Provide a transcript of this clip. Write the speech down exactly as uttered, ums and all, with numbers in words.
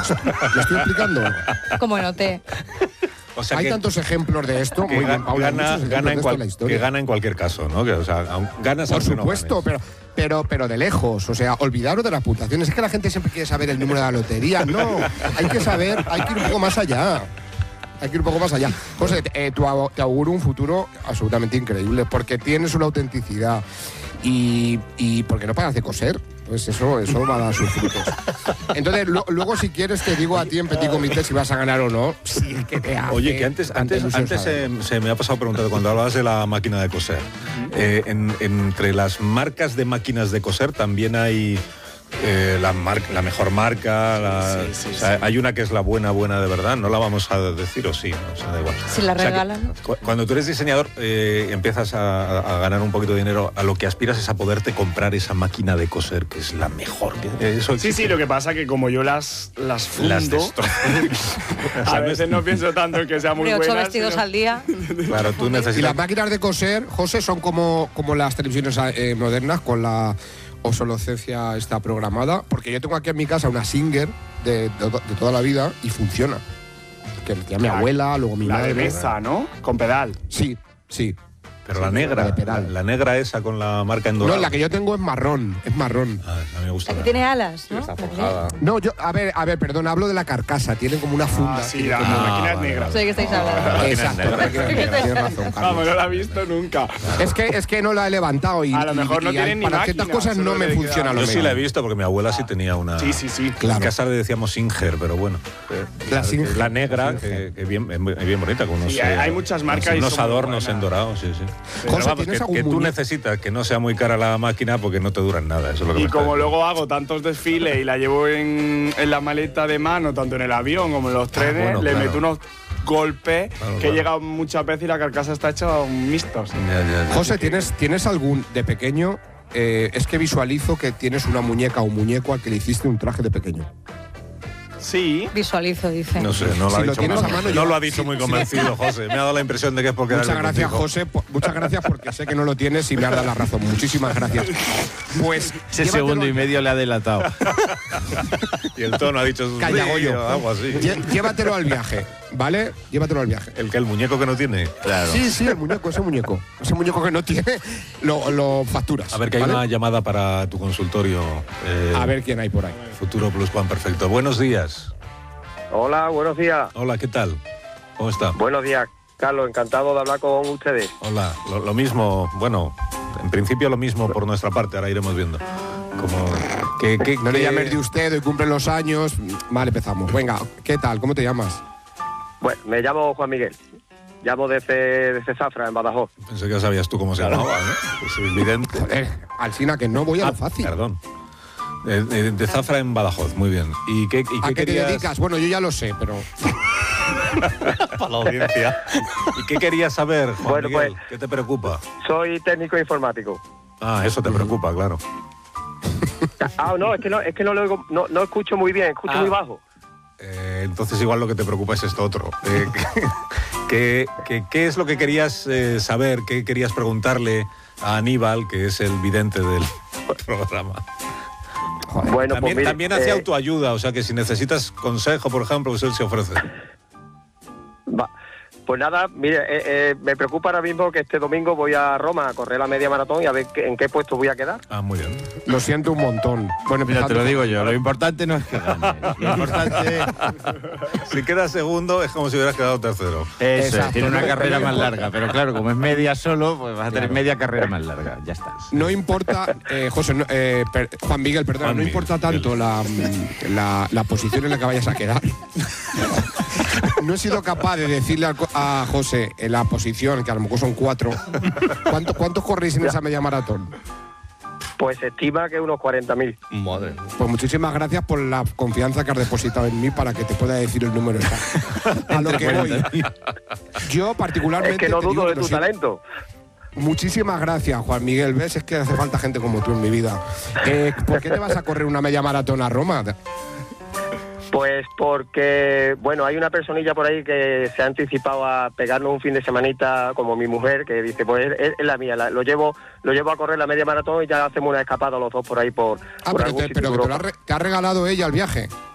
¿Me estoy explicando? Como noté. O sea hay que, tantos ejemplos de esto. que Muy bien, Paula, gana, gana en cual, que gana en cualquier caso, ¿no? Que, o sea, ganas por aunque supuesto, no pero, pero, pero de lejos. O sea, olvidaros de las puntuaciones. Es que la gente siempre quiere saber el número de la lotería. No, hay que saber, hay que ir un poco más allá. Hay que ir un poco más allá. José, eh, tu, te auguro un futuro absolutamente increíble porque tienes una autenticidad y, y porque no paras de coser. Pues eso, eso va a dar sus frutos. Entonces, lo, luego si quieres te digo a ti en Petit Comité si vas a ganar o no. Sí, que te hace Oye, que antes, antes, antes se, se me ha pasado preguntando cuando hablabas de la máquina de coser. Eh, en, entre las marcas de máquinas de coser también hay eh, la, mar, la mejor marca. La, sí, sí, o sea, sí. Hay una que es la buena, buena de verdad. No la vamos a decir o sí, ¿no? O sea, da igual. Si la regalan. O sea, que, cuando tú eres diseñador eh, empiezas a, a ganar un poquito de dinero, a lo que aspiras es a poderte comprar esa máquina de coser que es la mejor. Que, eso sí, sí, lo que pasa que como yo las las fundo, las a veces no pienso tanto en que sea muy buena. ocho vestidos sino... al día. Claro, tú necesitas. Y las máquinas de coser, José, son como, como las televisiones eh, modernas con la obsolescencia está programada, porque yo tengo aquí en mi casa una Singer de, de, de toda la vida y funciona. Que decía mi abuela, luego mi la madre. La de mesa, ¿no? Con pedal. Sí, sí. Pero sí, la negra, la, la negra esa con la marca en dorado. No, la que yo tengo es marrón, es marrón. Ah, a mí me gusta. La que tiene alas, ¿no? Está forjada. No, yo, a ver, a ver, perdón, hablo de la carcasa, tiene como una funda. Ah, sí, la máquina ah, es negra. Sé que estáis hablando. Exacto, la máquina es negra, tienes razón, Carlos. Vamos, no la he visto nunca. Es que, es que no la he levantado y a lo mejor y, no y tienen ni para máquina, ciertas cosas no me funciona lo Yo mismo. sí la he visto porque mi abuela sí tenía una. Sí, sí, sí. Claro. En casa le decíamos Singer, pero bueno. La, Singer, la negra, la que, que bien, bien bonita, con unos, sí, hay, hay muchas marcas. Unos adornos en dorado, sí, sí. José, vamos, que, que tú necesitas que no sea muy cara la máquina porque no te duran nada. Eso es lo que y me como está luego hago tantos desfiles y la llevo en, en la maleta de mano, tanto en el avión como en los trenes, ah, bueno, le claro. meto unos golpes claro, que claro. he llegado muchas veces y la carcasa está hecha un mixto. ¿Sí? Ya, ya, ya. José, ¿tienes, ¿tienes algún de pequeño? Eh, es que visualizo que tienes una muñeca o un muñeco al que le hiciste un traje de pequeño. Sí. Visualizo, dice. No sé, no lo, si ha, lo dicho tienes muy, a mano, no yo, lo ha dicho sí, muy sí. convencido, José. Me ha dado la impresión de que es porque Muchas era gracias, contigo. José. Po muchas gracias porque sé que no lo tienes y me has dado la razón. Muchísimas gracias. Pues ese segundo y medio le ha delatado. Y el tono ha dicho Calla, Goyo. Algo así. Llévatelo al viaje, ¿vale? Llévatelo al viaje. El que el muñeco que no tiene. Claro. Sí, sí, el muñeco, ese muñeco. Ese muñeco que no tiene, lo, lo facturas. A ver, que hay ¿vale? una llamada para tu consultorio. Eh, a ver quién hay por ahí. Futuro Plus Juan Perfecto. Buenos días. Hola, buenos días. Hola, ¿qué tal? ¿Cómo está? Buenos días, Carlos. Encantado de hablar con ustedes. Hola, lo, lo mismo, bueno, en principio lo mismo por nuestra parte, ahora iremos viendo. Como que, que, no que... le llames de usted, hoy cumplen los años. Vale, empezamos. Venga, ¿qué tal? ¿Cómo te llamas? Bueno, me llamo Juan Miguel. Llamo desde, desde Zafra, en Badajoz. Pensé que ya sabías tú cómo se llamaba, ¿no? Es evidente. Joder, Alsina, que no voy a ah, lo fácil. Perdón. De, de, de Zafra en Badajoz, muy bien. ¿Y qué, y qué ¿A qué querías? te dedicas? Bueno, yo ya lo sé, pero... Para la audiencia. ¿Y qué querías saber, Juan bueno, Miguel? Pues, ¿Qué te preocupa? Soy técnico informático. Ah, eso te preocupa, claro. Ah, no, es que no, es que no lo oigo, no, no escucho muy bien, escucho ah. muy bajo. Eh, entonces igual lo que te preocupa es esto otro. Eh, ¿qué, qué, qué es lo que querías eh, saber? ¿Qué querías preguntarle a Aníbal, que es el vidente del programa? Bueno, también, pues mire, también hace eh, autoayuda, o sea que si necesitas consejo, por ejemplo, pues él se ofrece. Va. Pues nada, mire, eh, eh, me preocupa ahora mismo que este domingo voy a Roma a correr la media maratón y a ver qué, en qué puesto voy a quedar. Ah, muy bien. Lo siento un montón. Bueno, mira, te lo digo yo, lo importante no es que gane. Lo importante si quedas segundo es como si hubieras quedado tercero. Eso, Exacto, tiene una no, carrera no más importa. larga, pero claro, como es media solo, pues vas a tener Claro. media carrera más larga, ya está. No importa, eh, José, no, eh, per, Juan Miguel, perdón, Juan no Miguel, importa tanto la, la, la posición en la que vayas a quedar. No he sido capaz de decirle a, a José en la posición, que a lo mejor son cuatro. ¿Cuánto, ¿Cuántos corréis en esa media maratón? Pues se estima que unos cuarenta mil. Madre. Pues muchísimas gracias por la confianza que has depositado en mí para que te pueda decir el número exacto. A lo que voy. Yo particularmente... Es que no te digo dudo de que tu lo talento. Muchísimas gracias, Juan Miguel. ¿Ves? Es que hace falta gente como tú en mi vida. Eh, ¿Por qué te vas a correr una media maratón a Roma? Pues porque, bueno, hay una personilla por ahí que se ha anticipado a pegarnos un fin de semanita, como mi mujer, que dice, pues es, es la mía, la, lo llevo lo llevo a correr la media maratón y ya hacemos una escapada los dos por ahí por, Ah, por pero, algún te, sitio pero de que te, lo ha Europa. re, te ha regalado ella el viaje.